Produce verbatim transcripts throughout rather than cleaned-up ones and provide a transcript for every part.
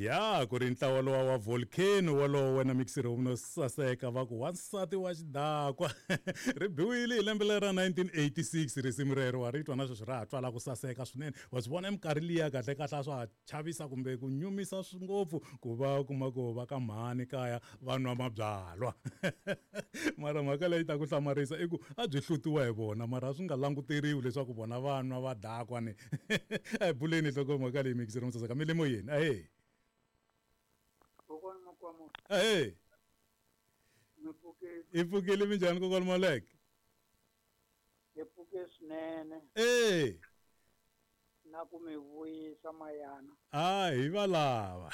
ya ku ri ntlawa lowa wa Volcano walowo wena mixer umno saseka va ku wansati wa xidakwa ri biwile hi lembe ra nineteen eighty-six risimu rero wa ri twa na sweswi ra ha twala ku saseka swinene wa swi vona eminkarhi liya kahle kahle swa chavisa kumbe ku nyumisa ngopfu ku va kuma ku va ka mhani kaya vanwa mabyalwa mara mhaka leyi ta ku hlamarisa i ku a byi hlutiwa hi vona mara swi nga languteriwi leswaku vona vanwa va dakwa ni a hi buleni nhloko mhaka leyi mixer umsaseka milimo yini ahe Kokwana Makwamo. Hey. Mipfuke. Ipfukile minjhani kokwana Maleke? Ipfuke swinene. Eh. Na ku mi vuyisa mayana. Ah, hi va lava.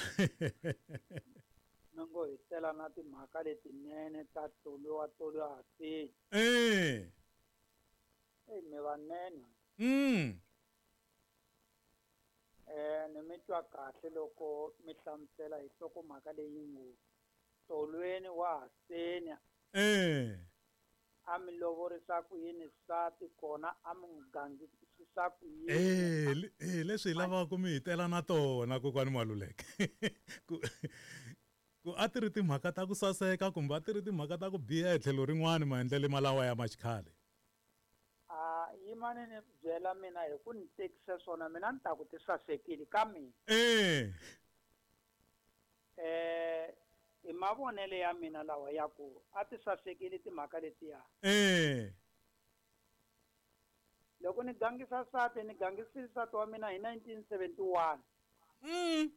Nango hi tela na timhaka letinene ta toliwa toliwa hasi. Eh. Eh mi vanene. Mm. Eh ni mi twa kahle loko mi hlamusela hi hloko mhaka leyi ngo tolweni wa hasenya. Eh. A mi lovorisa ku yini sati kona a mi gangisa ku yini. Eh, eh leswi lava ku mi hitela na tona kokwana Maluleke. Ku ku a ti ri timhaka ta ku saseka kumbe a ti ri timhaka ta ku biha etlhelo rin'wana maendlele malawa ya maxikhale. Ah yimani ni byela mina hi ku ni tekisa swona mina ni ta ku ti sasekile ka mina. Eh. Eh i mavonele ya mina lawa ya ku a ti sasekile timhaka letiya. Eh. Loko ni gangisa sati ni gangisisa sati wa mina hi nineteen seventy-one. Mm.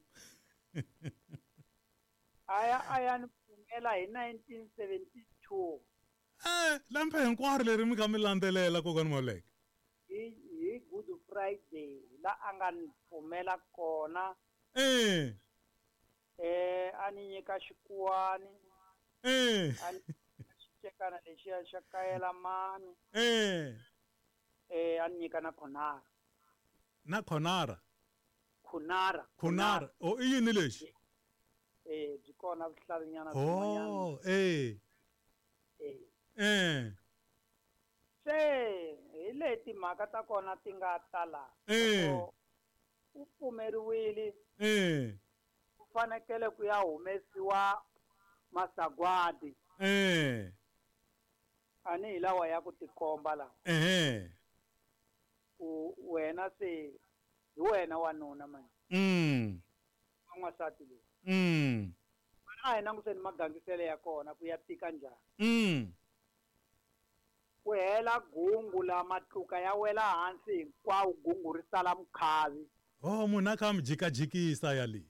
Aya aya ni pfumela hi nineteen seventy-two. Eh, lembe hinkwaro leri mi kha mi landzelela kokwana Maleke. Hi hi Good Friday la a nga ni pfumela kona. Eh. Eh a ni nyika xikuwani. Eh. A ni xicekana lexiya xa kayela mani. Eh. Eh a ni nyika na khonara. Na khonara. Khonara. Khonara. O i yini lexi? Eh byi kona vuhlalunyana byin'wanyana. Oh, eh. Eh. Eh. Se hi leti mhaka ta kona ti nga tala. Eh. U pfumeriwile. Eh. U fanekele ku ya humesiwa masagwadi. Eh. Ani hi lawa ya ku tikomba lawa. Eh. U wena se hi wena wanuna mani. Mm. N'wansati loyi. Mm. A hi languseni magangisele ya kona ku ya tika njhani. Mm. Ku hela gungu la matluka ya wela hansi hinkwawo gungu ri sala mukhavi. Oh, munhu a kha mi jikajikisa yali.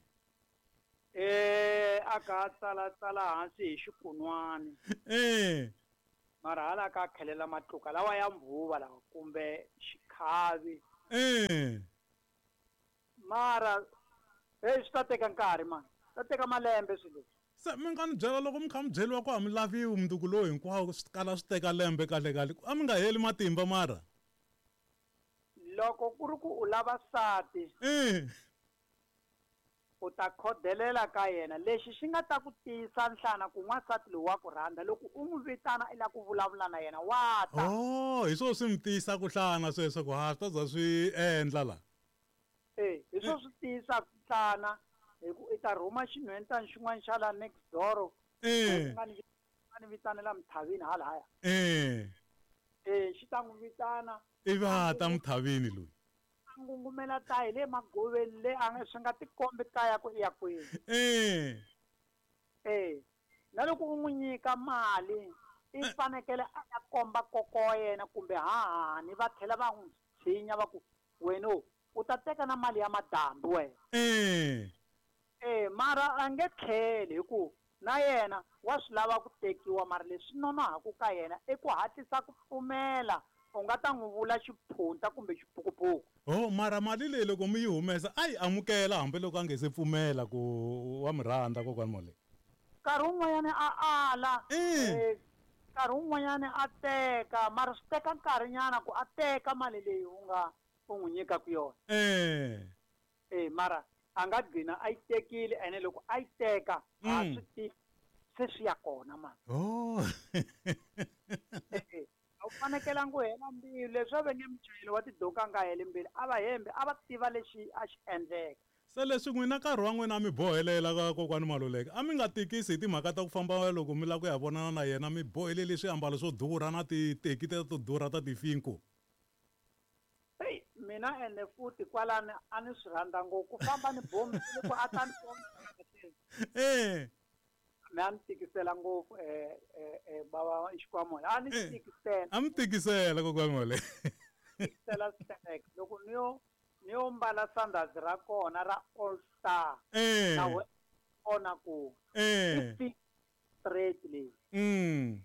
Eh a ka tsala tsala hansi hi xikunwani. Eh. Mara hala ka khelela matluka lawa ya mbuva lawa kumbe xikhavi. Eh. Mara eh swi ta teka nkarhi mani. Ta teka malembe swilo. Se mi nga ni byela loko mi kha mi byeliwa ku a mi laviwi munduku lowu hinkwawo swi kala swi teka lembe kahle kahle a mi nga heli matimba mara. Loko ku ri ku u lava sati. Eh. U ta khodelela ka yena lexi xi nga ta ku tiyisa nhlana ku n'wansati loyi wa ku rhandza loko u n'wi vitana i la ku vulavula na yena wa ta. Oh, hi swona swi mi tiyisa ku hlana sweswo ku ha swi ta za swi endla la. Eh hi swona swi tiyisa nhlana hi ku i ta rhuma xinhwentana xin'wana xa la next door. Eh. Nga ni nga ni vitanela mithavini halaya. Eh. Eh xi ta n'wi vitana. I va ta mithavini loyi. Ngungumela ta hi le magoveni le a nga swi nga tikombi kaya ku iya kwini. Eh. Eh na loko u n'wi nyika mali i fanekele a ya komba koko wa yena kumbe hahani va tlhela va n'wi tshinya va ku wena u ta teka na mali ya madambi wena. Eh. Eh mara a nge tlheli hi ku na yena wa swi lava ku tekiwa mara leswi nonohaku ka yena i ku hatlisa ku pfumela u nga ta n'wi vula xiphunta kumbe xiphukupuku. Oh, mara mali leyi loko mi yi humesa a yi amukela hambiloko a nge se pfumela ku wa mi rhandza kokwana Maleke. Nkarhi wun'wanyana a ala. Eh. Nkarhi wun'wanyana a teka mara swi teka nkarhinyana ku a teka mali leyi u nga u n'wi nyikaku yona. Eh. Eh mara a nga gcina a yi tekile ene loko a yi teka a swi tivi se swi ya kona mani. Oh. A wu fanekelangi u hela mbilu leswi a va nge muchayeli wa tidoka a nga heli mbilu a va hembi a va tiva lexi a xi endleka. se leswi n'wina nkarhi wa n'wina mi bohelela ka kokwani Maluleke a mi nga tikisi hi timhaka ta ku famba loko mi lava ku ya vonana na yena mi bohelele swiambalo swo durha na titeki to durha ta tifinku? Hey, mina ende futhi kwalani a ni swi rhandza ngopfu ku famba ni bombile ku a ta ni Eh. mi a ni tikisela ngopfu eh eh baba Xikwamo a ni tikisela A mi tikisela kokwani Maluleke. tikisela Sterek loko ni yo ni yo mbala sandazi ra kona ra All Star Eh. na we kona ku Eh. straight leyi Mm.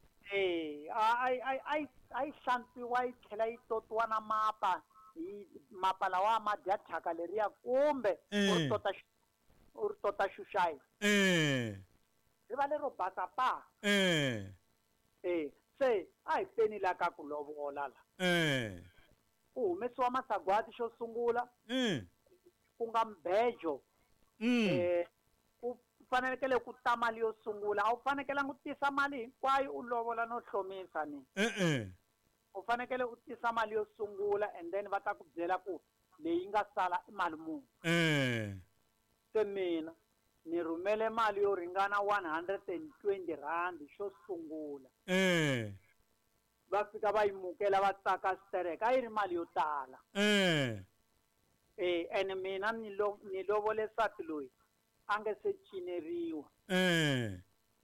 eh ai ai ai ai hlantswiwa yi tlhela yi totiwa na mapa hi mapa lawa ma dya thyaka leriya kumbe u ri tota u ri tota xuxayi Eh. ri va lero basa pa Eh. eh se a hi peni la ka ku lovola la Eh. ku humesiwa masagwati xo sungula Eh. ku nga mbejo Mm. eh ku fanekele ku ta mali yo sungula a wu fanekelanga u tisa mali hinkwayo u lovola no hlomisa ni Eh eh. u fanekele u tisa mali yo sungula and then va ta ku byela ku leyi nga sala i mali muni Eh. se mina ni rhumele mali yo ringana one hundred and twenty rand xo sungula Eh. va fika va yimukela va tsaka Sterek a yi ri mali yo tala Eh. eh ene mina ni lo ni lovole nsati loyi a nge se cineriwa Eh.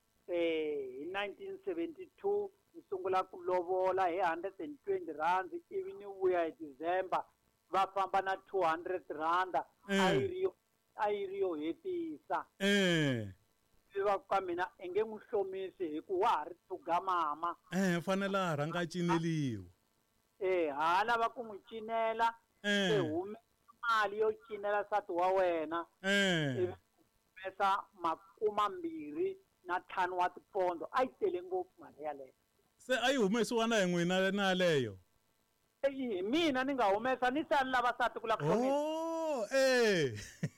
eh hi nineteen seventy-two ni sungula ku lovola hi one hundred and twenty rand ivi ni vuya hi December va famba na two hundred rand a yi ri yo a yi ri yo hetisa Eh. va ka mina i nge n'wi hlomisi hi ku wa ha ri tsuga mama Eh, fanele a rhanga a cineliwa. eh ha lava ku n'wi cinela se Eh. hume mali yo cinela nsati wa wena Eh. ivi humesa makumambirhi na ntlhanu wa tipondo a yi tele ngopfu mali yaleyo Se a yi humesiwa na hi n'wina na yaleyo? hi mina ni nga humesa ni se a ni lava nsati ku la ku hlomisa Oh, eh.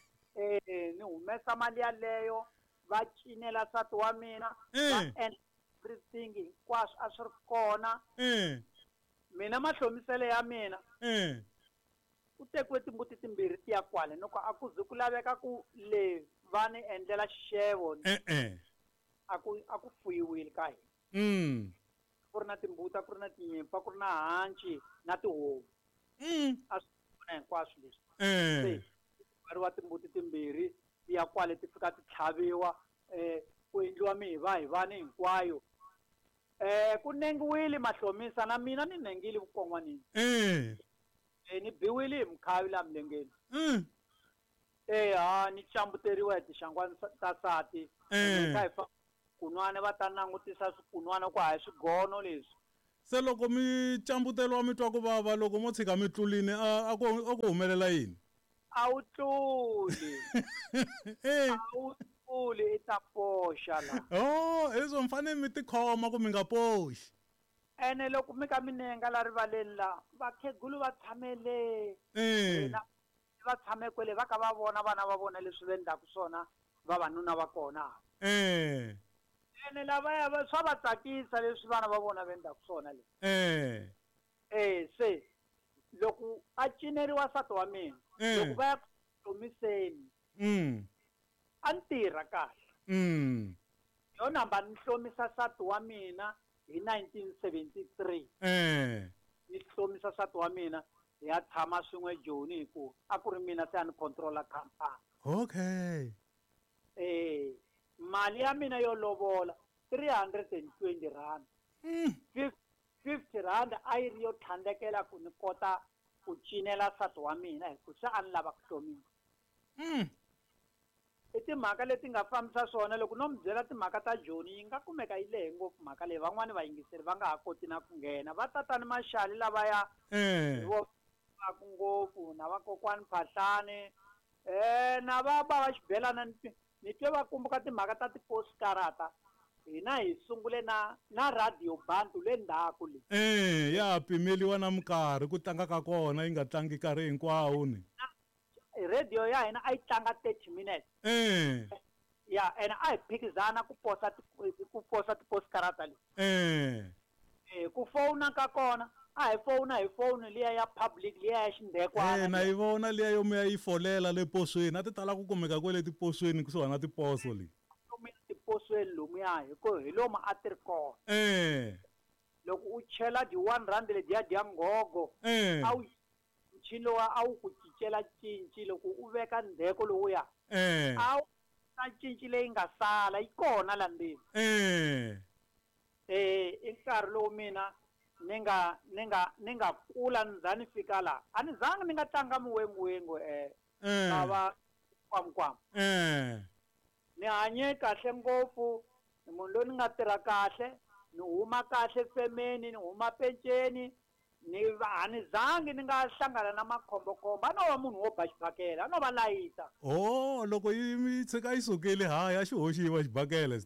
eh ni humesa mali yaleyo va cinela nsati wa mina Eh. va endla everything hinkwaswo a swi ri kona Eh. mina mahlomisele ya mina Eh. ku tekiwe timbuti timbirhi ti ya kwale loko a ku ze ku laveka ku le va ni endlela xixevo Eh eh. a ku a ku fuyiwile ka hina Mm. ku ri na timbuti a ku ri na tinyimpfu a ku ri na hanci na tihomu Mm. a swi pfuna hinkwaswo leswi Eh. se variwa timbuti timbirhi ti ya kwale ti fika ti tlhaviwa um ku endliwa mihiva hi vani hinkwayo um ku nengiwile mahlomisa na mina ni nengile vukon'wanini Eh. um ni biwile hi mukhavi laha milengeni Mm. e ha ni cambuteriwa hi tixangwani ta nsati Eh. kha hi fa kun'wana va ta langutisa swikun'wana ku hayi swigono leswi Se loko mi cambuteliwa mi twa ku vava loko mo tshika mi tlulini a a ku a ku humelela yini? a wu tluli Eh. a wu tluli i ta poxa la Oh, leswo mi fanele mi tikhoma ku mi nga poxi. ene loko mi ka minenga la rivaleni la vakhegulu va tshamele Eh. na va tshame kwele va ka va vona vana va vona leswi va endlaka swona vavanuna va kona Eh. ene lavaya va swa va tsakisa leswi vana va vona va endlaka swona leswi Eh. eh se loko a cineriwa nsati wa mina Eh. loko va ya hlomiseni Mm. a ni tirha kahle Mm. hi yona hamba ni hlomisa nsati wa mina hi nineteen seventy-three Eh. ni hlomisa nsati wa mina hi ya tshama swin'we joni hi ku a ku ri mina se a ni controla khampani Okay. eh mali ya mina yo lovola three hundred and twenty rand Mm. fifty rand a yi ri yo tlhandlekela ku ni kota ku cinela nsati wa mina hi ku se a ni lava ku hlomisa Mm. i timhaka leti nga fambisa swona loko no mi byela timhaka ta joni yi nga kumeka yi lehe ngopfu mhaka leyi van'wani vayingiseri va nga ha koti na ku nghena va tatani maxali lavaya Eh. voaku ngopfu na vakokwani Phahlane um na va ba va xibelana ni twe va kumbuka timhaka ta tiposikarata hina hi sungule na na radio bantu le ndzhaku leyi Eh, ya pimeliwa na minkarhi ku tlanga ka kona yi nga tlangi nkarhi hinkwawo ni. radio ya hina a yi tlanga thirty minutes Eh. ya and a hi phikizana ku posa ti- ku posa tiposikarata leyi Eh. um ku fowuna ka kona a hi fona hi foni liya ya public liya ya Eh xindhekwana na yi vona liya yo mi ya yi folela le posweni a ti tala ku kumeka kwele tiposweni kusuhana na tiposo leyi lomu tiposweni lomuya hi ku hi lomu a ti ri kona eh loko u chela di one rand lediya dya ngogo eh a wu mchini lowa a wu ku cincela cinci loko u veka ndheko lowuya eh a wu na cinci leyi nga sala yi kona la ndzeni eh eh i nkarhi lowu mina ni nga ni nga ni nga kula ni za ni fika la a ni zangi ni nga tlanga muwenguwengu eh eh lava kwamkwam eh ni hanye kahle ngopfu ni munhu loyi ni nga tirha kahle ni huma kahle femeni ni huma penceni ni a ni zangi ni nga hlangana na makhombokhombo a no va munhu wo ba xibakela a no va layita oh loko yi mi tshika yi sukile haya xi hoxiwa xibakele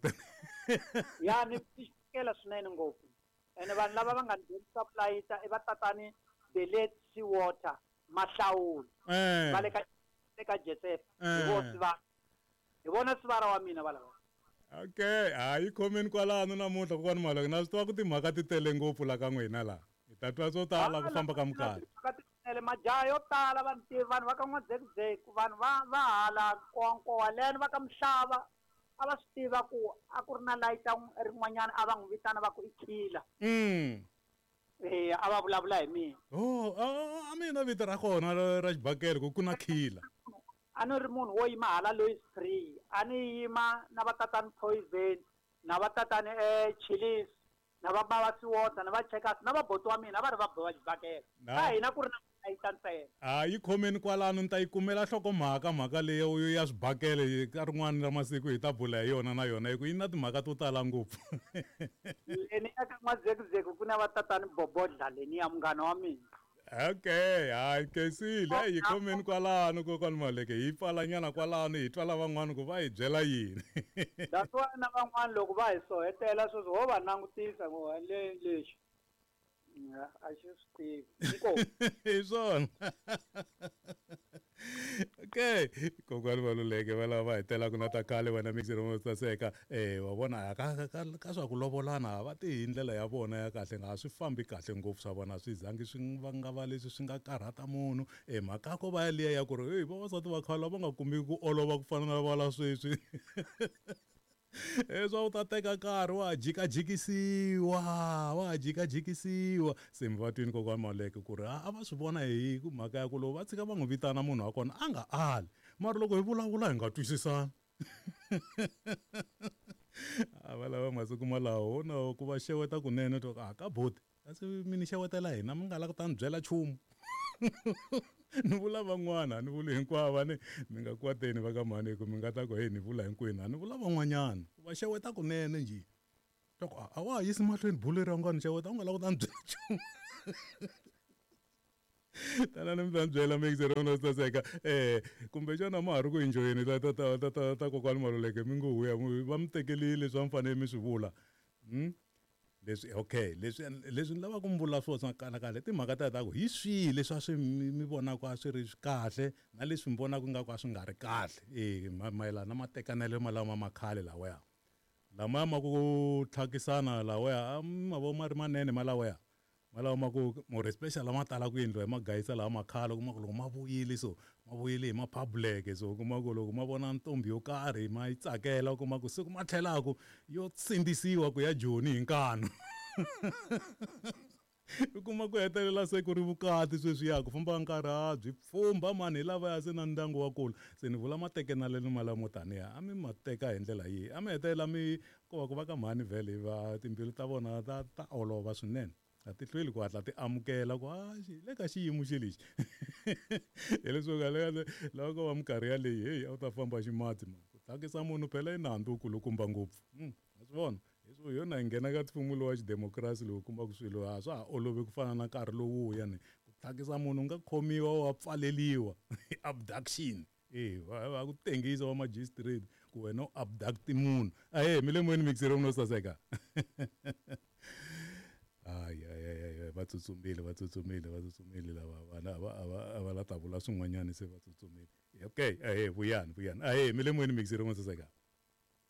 ya ni xibakela swinene ngopfu ene vanhu lava va nga ni dyondzisa ku layita i vatatani the late sea water mahlawuli eh va le ka le ka Joseph hi vo sivara hi vona sivara wa mina valava okay hayi khomeni kwalano namuntlha kokwani Maluleke na swi tiva ku timhaka ti tele ngopfu la ka n'wina laha hi ta twa swo tala ku famba ka minkarhi le majaha yo tala vanhu tiva vanhu va ka n'wadzekuzeki vanhu va va hala nkowankowa leni va ka Mhlava a va swi tiva ku a ku ri na layita rin'wanyana a va n'wi vitana va ku i khila mm eh a va vulavula hi mina oh a mina vito ra kona ra xibakele ku ku na khila a ni ri munhu wo yima hala Louis Free a ni yima na vatatani Poison na vatatani eh Chili's na va bava Siwota na va Checkers na va boto wa mina va ri va boha xibakele a hina ku ri na layita ntsena a yi khomeni kwalano ni ta yi kumela nhlokomhaka mhaka leyi ya swibakele ka rin'wana ra masiku hi ta bula hi yona na yona hi ku yi na timhaka to tala ngopfu leni eka n'wadzekuzeki ku na vatatani Bobodla leni ya munghana wa mina okay hayi kesile hi khomeni kwalano kokwani Maluleke hi pfalanyana kwalano hi twa lavan'wana ku va hi byela yini that's why na van'wana loko va hi sohetela sweswo ho va langutisa ngo le lexi a xi swi tivi inkomu hi swona okay kokwani Maluleke va lava va hetelaka na ta khale wena mixero mo saseka eh wa vona ka ka ka swa ku lovolana va ti hi ndlela ya vona ya kahle nga swi fambi kahle ngopfu swa vona swi zangi swi va nga va leswi swi nga karhata munhu eh mhaka ko va ya liya ya ku ri hey vavasati va khale va nga kumeki ku olova ku fana na vala sweswi eswa u ta teka nkarhi wa jikajikisiwa wa jikajikisiwa se mi va twini kokwani Maluleke ku ri a va swi vona hi ku mhaka ya ku loko va tshika va n'wi vitana munhu wa kona a nga ali mara loko hi vulavula hi nga twisisani a va lava masiku malawo na ku va xeweta kunene to a ka boti kasi mi ni xewetela hina mi nga lava ku ta ni byela nchumu ni vula van'wana ni vuli hinkwavo ni mi nga kwateni va ka mani ku mi nga ta ku hey ni vula hinkwenu a ni vula van'wanyana va xeweta kunene njhe loko a wa ha yisi mahlweni bulu leri a nga ni xeweta u nga lava ku ta ni byela nchumu tanani mi ta ni byela mixero no saseka eh kumbexana ma ha ri ku enjoyeni ta ta ta ta ta kokwani Maluleke mi ngo huya va mi tekelile leswi a mi fanele mi swi vula hmm leswi okay leswi leswi ni lava ku mi vula swona kanakale timhaka ta ta ku hi swihi leswi a swi mi vonaka a swi ri kahle na leswi mi vonaka ingaku a swi nga ri kahle eh mayelana na matekanelo malama makhale lawaya lama ma ku tlhakisana lawaya ma vo ma ri manene malawaya malawa ma ku more special lama tala ku endliwa hi magayisa lawa makhala kuma ku loko ma vuyile so ma vuyile hi ma-public so kuma ku loko ma vona ntombi yo karhi ma yi tsakela kuma ku siku ma tlhelaku yo sindzisiwa ku ya joni hi nkanu u kuma ku hetelela se ku ri vukati sweswiya ku famba nkarhi a byi pfumba mani hi lavaya se na ndyangu wa kula se ni vula matekenaleni malamo taniya a mi ma teka hi ndlela yihi a mi hetelela mi ko va ku va ka mhani vhele va timbilu ta vona ta ta olova swinene a ti hlweli ku hatla ti amukela ku a le ka xiyimo xe lexi hi leswo ka lava ko va minkarhi yaleyi heyi a wu ta famba ximati ma ku tsakisa munhu phela i nandzu wu kulukumba ngopfu a swi vona hi swo hi yona hi nghena ka tifumulo wa xidemokirasi lowu kumbaka swilo a swa ha olovi ku fana na nkarhi lowuya ni ku tsakisa munhu u nga khomiwa wa pfaleliwa abduction eh va ku tengisa wa magistrate ku wena u abduct munhu a he mi le moyeni mixero no saseka ay ay ay va tsutsumile va tsutsumile va tsutsumile lava vana va va la ta vula swin'wanyana se va tsutsumile okay a he vuyani vuyani a he mi le moyeni mixero no saseka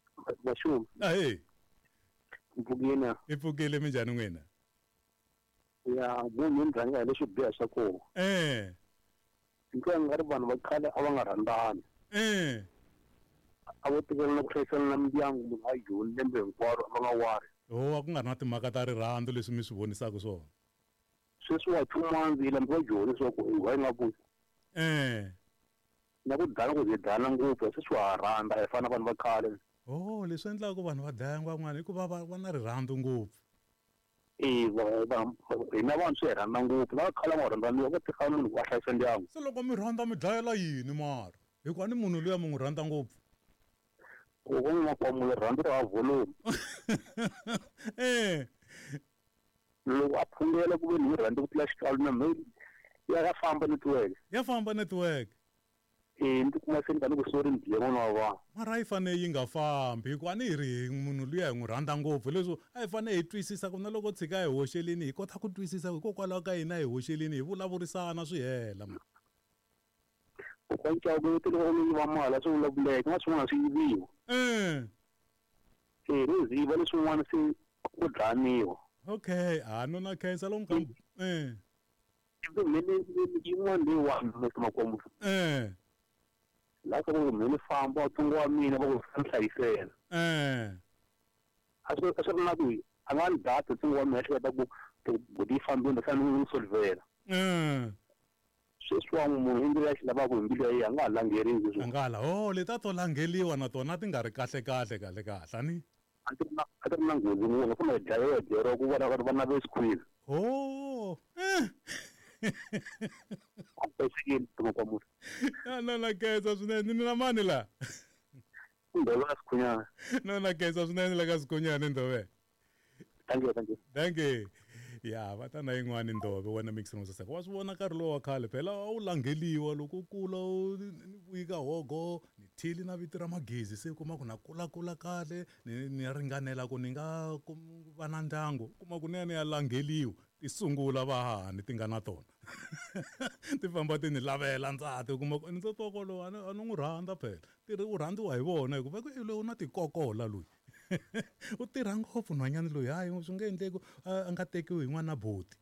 Bashum a he mpfukile i pfukile minjhani n'wina ya munhu ndyangu ya leswi biha swa kona eh nka nga ri vanhu va khale a va nga rhandzani eh a vo tikelana ku hlayisana na mindyangu munhu a joni lembe hinkwaro va nga wari oh ku nga ri na timhaka ta rirhandzu leswi mi swi vonisaka swona sweswi wa two months yi lembe va joni swa ku wa nga ku eh na ku dlana ku dlana ngopfu sweswi wa rhandza hi fana vanhu va khale oh leswi endlaka ku vanhu va dlaya van'wana hikuva va va na rirhandzu ngopfu eh hina vantshwa hi rhandza ngopfu lava khale va rhandzaniwa va tirha munhu wa hlayisa ndyangu se loko mi rhandza mi dlayela yini mara hikuva ni munhu luya mi n'wi rhandza ngopfu ku ku nga kwa munhu rhandza ra volume eh loko a phungela ku ve ni rhandza ku tlula xitalo na mali ya famba network ya famba network eh ndi kuma se ndani ku sorry ndi yena wa va mara yi fane yi nga fambi hikuva ni hi ri munhu luya hi n'wi rhandza ngopfu leswo a hi fane hi twisisa ku na loko tshika hi hoxelini hi kota ku twisisa hikokwalaho ka hina hi hoxelini hi vulavurisana swi hela ku kwanca ku ti loko ni va mala swi vulavuleka na swin'wana swi yiviwa eh eh riziva leswin'wana se ku dlaniwa okay a no na khensa lomu ka eh ivi mele yin'wana leyi wani makwambu eh la ka ku mele famba ntungu wa mina va ku hlayisela eh a swi a swi ri na ku a nga ni data ntungu wa mina ehleketa ku ku ti fambile ni fanele ni solvela eh sweswi wa munhu endlela ya xi lavaka hi mbilu ya yena a nga ha langheriwi leswi a nga la oh leta to langeliwa na tona ti nga ri kahle kahle kahle kahle ni a ti ri na a ti ri na nghozi n'wana kumbe hi dlayiwa dyeriwa ku vona va na ve squeeze oh eh a bayisikile tuma kwa munhu ya no na khensa swinene ni na mani la ndhova ya sikhunyana no na khensa swinene la ka sikhunyana ndove thank you thank you thank you ya va ta na yin'wana ndove wena mixing mosaseka wa swi vona nkarhi lowu wa khale phela a wu langheliwa loko u kula ni vuyika hogo ni thili na vito ra magezi se kuma ku na kulakula kahle ni ni ringanela ku ni nga va na ndyangu kuma ku ni ya ni ya langheliwa ti sungula vahani ti nga na tona ti famba ti ni lavela ndzati kuma ku ndzi twa lowu a ni n'wi rhandza phela ti ri u rhandziwa hi vona hikuva ku loyi u na tikokola loyi u tirha ngopfu nhwanyana loyi hayi swi nge endleki a nga tekiwi hi n'wana boti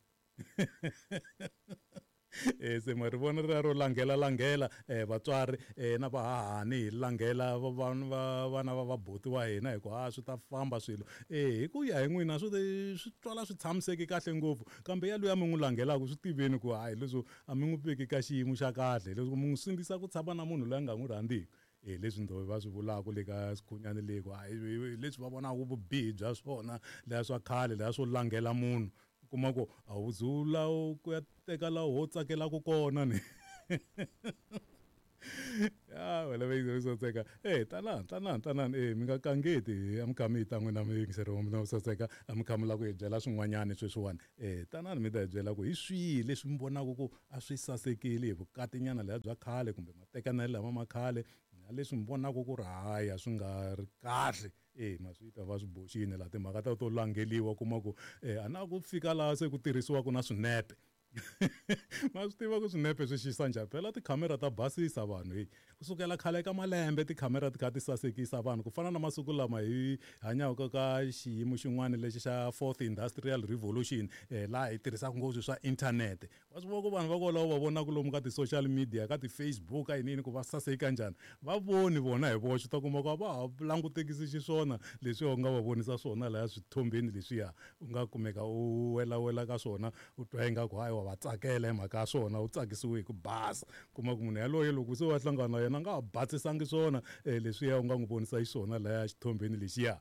eh se ma ri vona ri ro langhela langhela eh vatswari eh na vahahani hi langhela vana vana va vaboti wa hina hi ku ha swi ta famba swilo eh hi ku ya hi n'wina swi swi twala swi tshamiseki kahle ngopfu kambe ya loyi a mi n'wi langhelaka swi tiveni ku hayi leswo a mi n'wi veki ka xiyimo xa kahle leswo mi n'wi sindzisa ku tshama na munhu loyi a nga n'wi rhandziki eh leswi ndove va swi vulaka le ka sikhunyani le ku hayi leswi va vonaka vubihi bya swona leya swa khale leya swo langhela munhu kuma ku a wu zula ku ya teka laha ho tsakelaka kona ni ya wena va swo tseka eh tanani tanani tanani eh mi nga kangeti a mi kha mi ta n'wina mi yingiseriwa mina swo tseka a mi kha mi lava ku hi byela swin'wanyana sweswiwani eh tanani mi ta hi byela ku hi swihi leswi mi vonaka ku a swi sasekile hi vukatinyana leya bya khale kumbe matekanelo lama ma khale na leswi mi vonaka ku ri haya swi nga ri kahle eh ma swi ta va swi boxini laha timhaka ta to langheliwa kuma ku eh a na ku fika laha se ku tirhisiwaka na swinepe ma swi tiva ku swinepe swi xisa njhani phela tikhamera ta basisa vanhu hi kusukela khale ka malembe tikhamera ti kha ti sasekisa vanhu ku fana na masiku lama hi hanyaka ka xiyimo xin'wana lexi xa fourth industrial revolution eh laha hi tirhisaka ngopfu swa inthanete wa swi vona ku vanhu va kolaho va vonaka lomu ka ti-social media ka ti-Facebook a yinini ku va saseka njhani va voni vona hi voxe ta kuma ku va ha langutekisi xiswona leswi u nga va vonisa swona laha swithombeni leswiya u nga kumeka u welawela ka swona u twa ingaku hayi wa va tsakela hi mhaka ya swona u tsakisiwe hi ku basa kuma ku munhu yaloye loko se wa hlangana na yena a nga ha basisangi swona um leswiya u nga n'wi vonisa xiswona laya xithombeni lexiya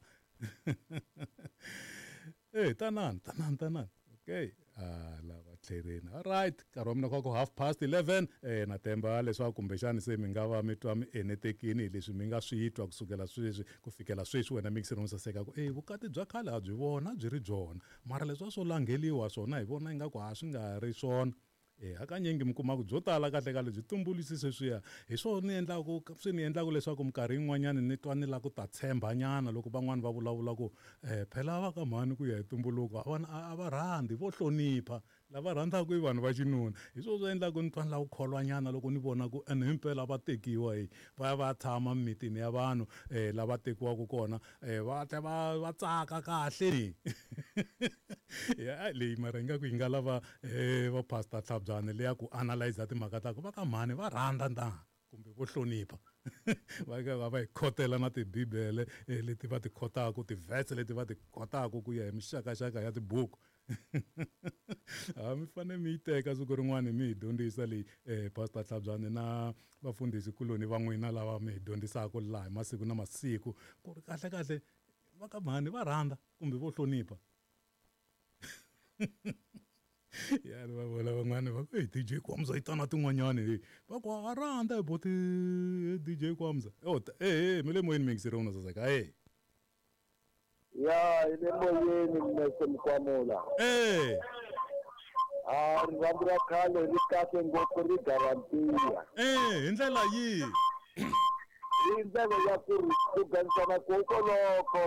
e tanani tanani tanani okay ah lava tlherini alright nkarhi wa mina kwaku half past eleven eh na temba leswaku kumbexani se mi nga va mi twa mi enetekini hi leswi mi nga swi twa kusukela sweswi ku fikela sweswi wena mixer mi saseka ku eh vukati bya khale a byi vona byi ri byona mara leswa swo langheliwa swona hi vona ingaku ha swi nga ri swona eh hakanyingi mi kuma ku byo tala kahle kahle byi tumbuluxi sweswiya hi swona ni endlaku swi ni endlaku leswaku minkarhi yin'wanyana ni twa ni la ku ta tshemba nyana loko van'wani va vulavula ku eh phela va ka mhani ku ya hi tumbuluko a va rhandzi vo hlonipha lava rhandzaka i vanhu va xinuna hi swona swi endlaka ni twa ni lava ku kholwanyana loko ni vona ku ene himpela va tekiwa hi va ya va ya tshama mimitini ya vanhu um lava tekiwaka kona um va tlhe va va tsaka kahle ya leyi mara ingaku yi nga lava um va pastor Tlhabjane leya ku analyze timhaka ta ku va ka mhani va rhandza ntanga kumbe vo hlonipha va ka va va hi khotela na tibibele leti va ti khotaka tivhese leti va ti khotaka ku ya hi mixakaxaka ya tibuku ha mi fanele mi yi teka siku rin'wana mi hi dyondzisa leyi um pastor Tlhabjane na vafundhisi kuloni va n'wina lava mi hi dyondzisaka laha hi masiku na masiku ku ri kahle kahle va ka mhani va rhandza kumbe vo hlonipha yani va vula van'wana va ku hey D J Kwamza yi ta na tin'wanyani hey va ku a rhandza hi boti D J Kwamza oh eh mi le moyeni mi ngisire una saseka hey ya ile moyeni mnese mkwamula eh ah rirhandzu ra khale ri kahle ngopfu ri garantiya eh hi ndlela yihi hi ndlela ya ku ri kuganisana kokoloko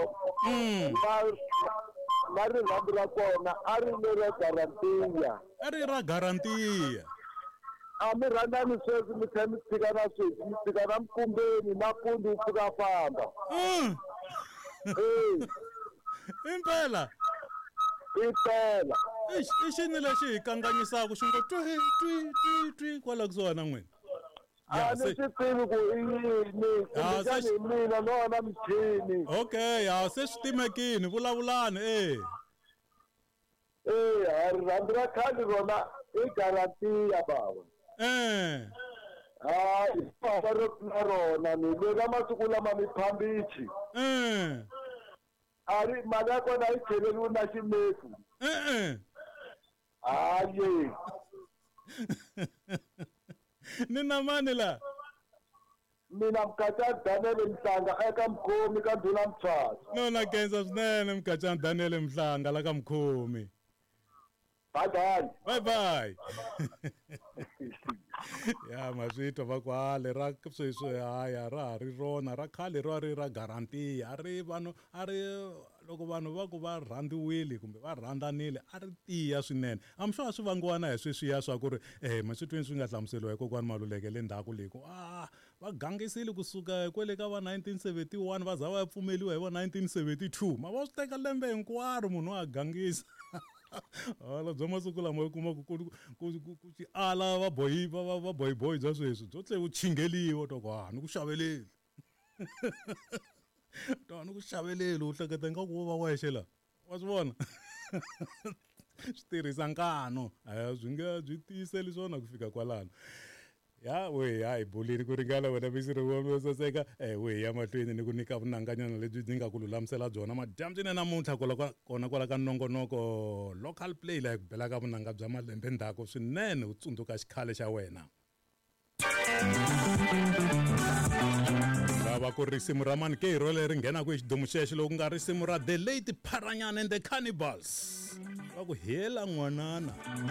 na rirhandzu ra kona a ri le ra garantiya a ri ra garantiya a mi rhandzani sweswi mi tlhela mi tshika na sweswi mi tshika na mikumbeni nampundzu wu pfuka famba eh impela impela i xini lexi hi kanganyisaka xi ngo twi twi twi twi kwala kusuhana n'wina a ni swi tivi ku i yini kumbexani hi mina no na michini okay ya se swi timekini vulavulani eh eh rirhandzu ra khale rona i garantiya baba eh ah i ro na rona ni le ka masiku lama mi phambichi eh ari mali ya kona yi tlheleriwi na xinefu eh hayi ni na mani la mina mkatsa Daniel Mhlanga eka mkhomi ka ndhuna mthwaso no na kenza swinene mkatsa Daniel Mhlanga la ka mkhomi bye bye bye bye ya maswitwa va kwale ra sweswi haya ra ha ri rona ra khale ro ri ra garantiya a ri vanhu a ri loko vanhu va ku va rhandziwile kumbe va rhandzanile a ri tiya swinene am sure swi vangiwa na hi sweswiya swa ku ri um maswitweni swi nga hlamuseriwa hi kokwani Maluleke le ndzhaku leyi ku a va gangisile kusuka kwele ka va nineteen seventy-one va za va ya pfumeliwa hi va nineteen seventy-two ma va swi teka lembe hinkwaro munhu a gangisa hala bya masiku lama u kuma ku ku ci ala va boyi va va boyi boyi bya sweswi byo tle u chingeliwa to ku ha ni ku xaveleli to ni ku xaveleli u hleketa nga ku va wexe la wa swi vona swi tirhisa nkano a byi nga byi tiyiseli swona ku fika kwalano ya we hayi bolini ku ringana wena misiri wo saseka eh we ya mahlweni ni ku nyika vunanganyana lebyi byi nga ku lulamisela byona madyambyini namuntlha kona kwala ka nongonoko local play la ku belaka vunanga bya malembe ndzhaku swinene u tsundzuka xikhale xa wena lava ku risimu ra mani ke ro leri nghenaka hi xidomu xexo loku nga risimu ra The Late Pharanyana and the Cannibals va ku hela n'wanana